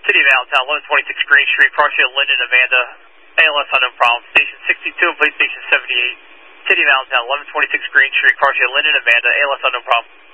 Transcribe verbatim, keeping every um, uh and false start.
City of Allentown, eleven twenty-six Green Street, Garcia, Linden, Amanda, A L S unknown problem. Station sixty-two and police station seventy-eight. City of Allentown, eleven twenty-six Green Street, Garcia, Linden, Amanda, A L S unknown problem.